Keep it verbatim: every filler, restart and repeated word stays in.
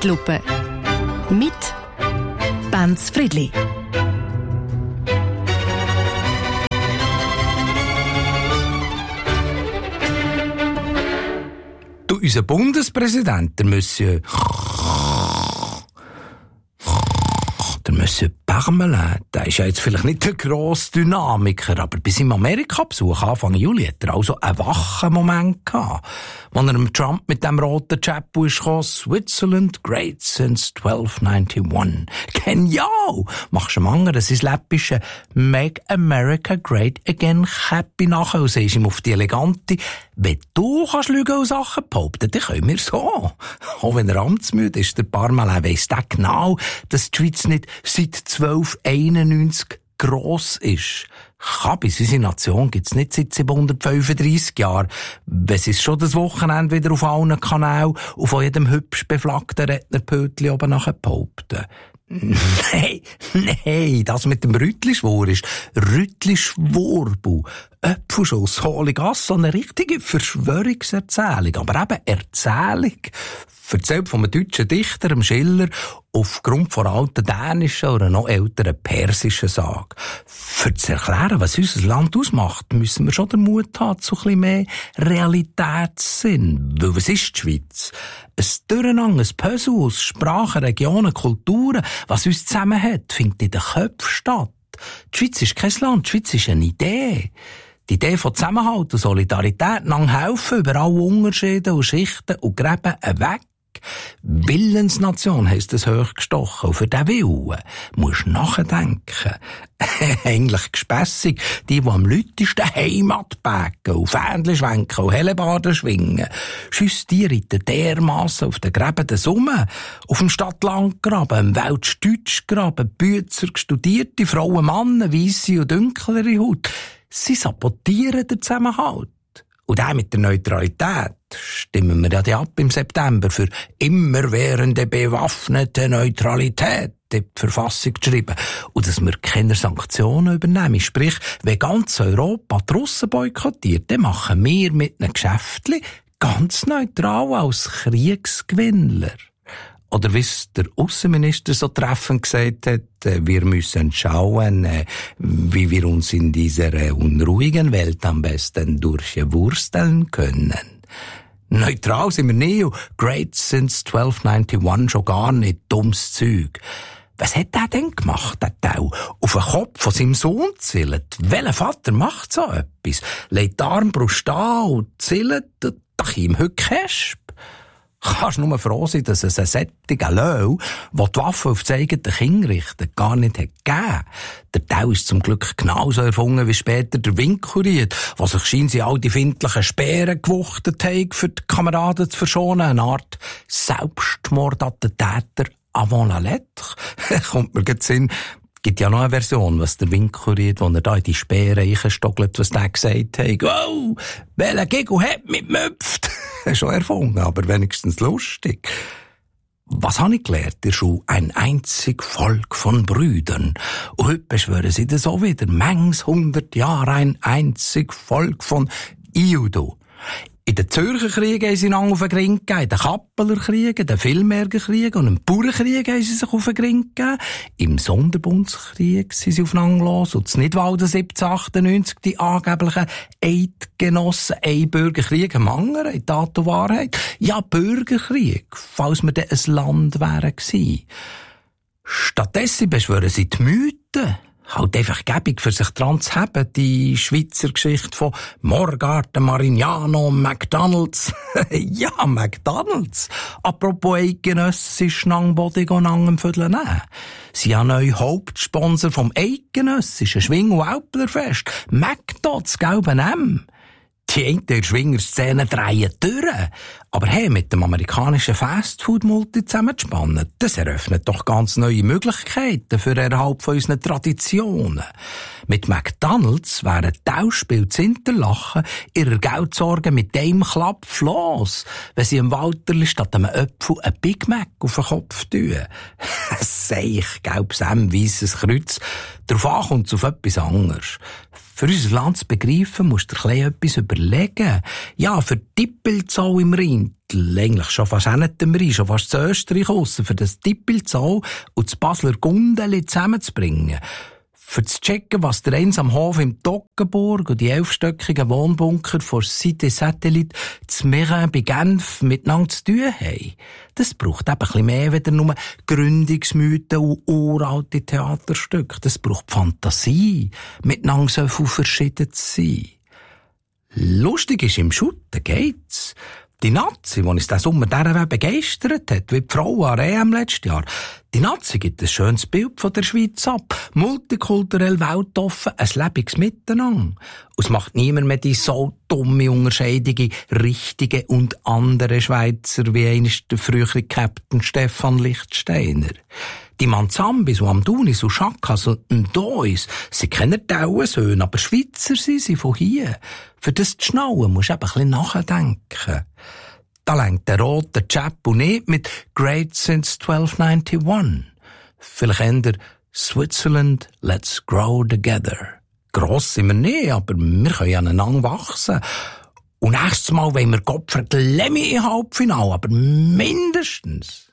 Zeitlupe. Mit Benz Friedli. Du, unser Bundespräsident, der Monsieur... Der Monsieur Parmelin, der ist ja jetzt vielleicht nicht der grosse Dynamiker, aber bei seinem Amerika-Besuch Anfang Juli hat er also einen wachen Moment gehabt, als er dem Trump mit dem roten Chapeau ist gekommen, Switzerland great since twelve ninety-one. Genial! Machst du dem anderen sein läppische Make America Great Again Käppi nachher und siehst ihm auf die elegante, wenn du kannst Lügen und Sachen behaupten, dann können wir so. Auch wenn er amtsmüde ist, der Parmelin weiss der genau, dass die Schweiz nicht seit zwölf einundneunzig gross ist. Kabis, unsere Nation gibt's nicht seit siebenhundertfünfunddreissig Jahren. Wenn sie es schon das Wochenende wieder auf allen Kanälen und von jedem hübsch beflaggten Rednerpötli oben nachher behaupten. Nein, nein, das mit dem Rüttli-Schwur ist Rüttli-Schwurbu. Äpfelschuss, hohle Gasse, so eine richtige Verschwörungserzählung. Aber eben Erzählung. Erzählt von einem deutschen Dichter, dem Schiller, aufgrund von alten dänischen oder noch älteren persischen Sage. Für zu erklären, was unser Land ausmacht, müssen wir schon den Mut haben zu ein bisschen mehr Realitätssinn. Weil was ist die Schweiz? Ein Durcheinander, ein Puzzle aus Sprachen, Regionen, Kulturen, was uns zusammenhält, findet in den Köpfen statt. Die Schweiz ist kein Land, die Schweiz ist eine Idee. Die Idee von Zusammenhalt und Solidarität, einander helfen, über alle Unterschiede und Schichten und Gräben weg. Willensnation heisst es hochgestochen. Und für diesen Willen musst du nachdenken. Eigentlich gespässig. Die, die am lautesten Heimat backen und Fähnchen schwenken und Hellebarden schwingen. Schüss, die reiten dermassen auf den Gräben der Summe. Auf dem Stadt-Land-Graben, im Weltsch-Deutsch-Graben, Büzer, studierte Frauen, Männer, weisse und dunklere Haut. Sie sabotieren den Zusammenhalt. Und auch mit der Neutralität stimmen wir ja die ab im September für immerwährende bewaffnete Neutralität in die Verfassung geschrieben. Und dass wir keine Sanktionen übernehmen. Sprich, wenn ganz Europa die Russen boykottiert, dann machen wir mit einem Geschäftchen ganz neutral als Kriegsgewinnler. Oder wie es der Außenminister so treffend gesagt hat, wir müssen schauen, wie wir uns in dieser unruhigen Welt am besten durchwursteln können. Neutral sind wir nie und great since twelve ninety-one schon gar nicht dummes Zeug. Was hat der denn gemacht, der Tau? Auf den Kopf von seinem Sohn zählt. Welcher Vater macht so etwas? Legt die Armbrust an und zählt, da ihm heute Käsp. Kannst nur froh sein, dass es einen sättigen Löw, der die Waffe auf das eigene Kind richtet, gar nicht hat gegeben. Der Tau ist zum Glück genauso erfunden wie später der Winkelried, was sich scheint sie all die findlichen Speeren gewuchtet haben, für die Kameraden zu verschonen. Eine Art Selbstmordattentäter avant la lettre. Kommt mir gerade Sinn. Gibt ja noch eine Version, was der Winkelried, wo er da in die Speere reinstockelt, was der gesagt hat. Wow, welcher Giggle hat mich gemüpft? Schon erfunden, aber wenigstens lustig. Was habe ich gelernt? Der Schule, ein einzig Volk von Brüdern. Und heute beschwören sie das auch wieder. Mangs hundert Jahre ein einzig Volk von Iudo. In den Zürcher Kriegen haben sie einander auf den Ring gegeben, in den Kappeler Kriegen, in den Vilmerger Kriegen und im Bauernkrieg haben sie sich auf den Ring gegeben. Im Sonderbundskrieg sind sie aufeinander los und in Nidwalden siebzehnhundertachtundneunzig die angeblichen Eidgenossen, ein Bürgerkrieg am anderen, in Tat und Wahrheit. Ja, Bürgerkrieg, falls wir dann ein Land wären gewesen. Stattdessen beschwören sie die Mythen. Halt einfach gäbig für sich dran zu haben, die Schweizer Geschichte von Morgarten, Marignano, McDonalds. Ja, McDonalds. Apropos eidgenössisch Nangbodig und Nangenvödel nehmen. Sie haben neu Hauptsponsor vom eidgenössischen Schwing- und Alplerfest. McDo, das gelbe M. Die einen der Schwingerszene drehen durch. Aber hey, mit dem amerikanischen Fastfood-Multi zusammenzuspannen, das eröffnet doch ganz neue Möglichkeiten für den Erhalt von unseren Traditionen. Mit McDonalds wären Tauschspiel zu Interlachen ihrer Geldsorge mit dem Klapp los, wenn sie im Walterli statt einem Apfel ein Big Mac auf den Kopf tun. Seich, gelbes M, weisses Kreuz. Darauf ankommt es auf etwas anderes. Für unser Land zu begreifen, musst du dir etwas überlegen. Ja, für Tippelzoll im Rindli eigentlich schon fast hinten wir rein, schon fast zu Österreich raus, für das Dippelzoll und das Basler Gundeli zusammenzubringen. Für zu checken, was der eins am Hof im Toggenburg und die elfstöckigen Wohnbunker vor Cité Satellite zu Meyrin bei Genf miteinander zu tun haben. Das braucht eben ein bisschen mehr wieder nur Gründungsmythen und uralte Theaterstücke. Das braucht Fantasie, miteinander so viel verschieden zu sein. Lustig ist, im Schutten geht's. Die Nazi, die uns diesen Sommer dieser begeistert hat, wie die Frau an E M letztes Jahr, die Nazi gibt ein schönes Bild von der Schweiz ab. Multikulturell, weltoffen, ein lebendiges Miteinander. Und es macht niemand mehr die so dumme Unterscheidung richtige und andere Schweizer, wie einst der frühere Captain Stefan Lichtsteiner. Die Manzambis und Amdunis und Chakas und Dois, sie kennen die Auensöhne, aber Schweizer sind sie von hier. Für das zu schnallen musst du eben ein bisschen nachdenken. Da lenkt der rote Chap und nicht mit Great since twelve ninety-one. Vielleicht ändert Switzerland, let's grow together. Gross sind wir nicht, aber wir können aneinander wachsen. Und nächstes Mal wollen wir Gottfried Lemmy im Halbfinale, aber mindestens.